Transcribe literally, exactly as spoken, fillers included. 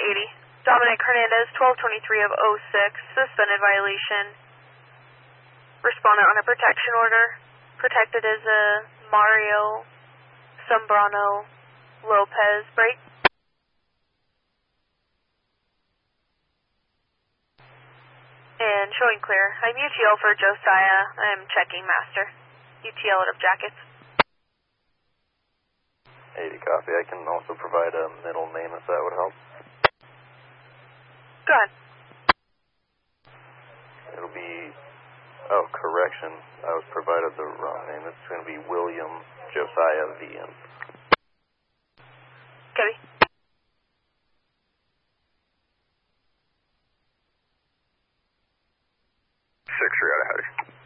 eighty. Dominic Hernandez, twelve twenty-three of oh six, suspended violation. Respondent on a protection order. Protected is a Mario Sombrano Lopez. Break. And showing clear. I'm U T L for Josiah. I'm checking master. U T L out of jackets. eighty copy. I can also provide a middle name if that would help. Go ahead. It'll be, oh, correction. I was provided the wrong name. It's going to be William Josiah V M. Copy. six three out of Howdy.